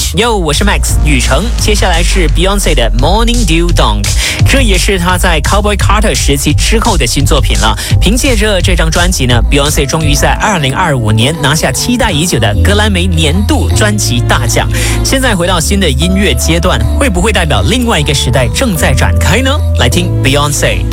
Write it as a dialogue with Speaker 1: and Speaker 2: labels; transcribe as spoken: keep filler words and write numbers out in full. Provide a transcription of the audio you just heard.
Speaker 1: Yo， 我是 Max 雨成。接下来是 Beyonce 的 Morning Dew Dunk， 这也是她在 Cowboy Carter 时期之后的新作品了。凭借着这张专辑呢 ，Beyonce 终于在二零二五年拿下期待已久的格莱美年度专辑大奖。现在回到新的音乐阶段，会不会代表另外一个时代正在展开呢？来听 Beyonce。